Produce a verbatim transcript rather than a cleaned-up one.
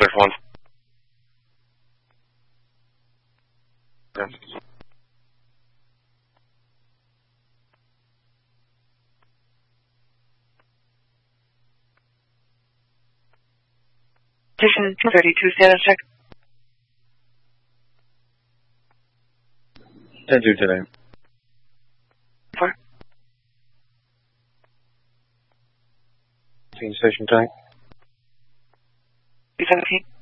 Clear for one. Yes. Station two thirty-two, status check. ten two today. Four. Station tank. two seventeen.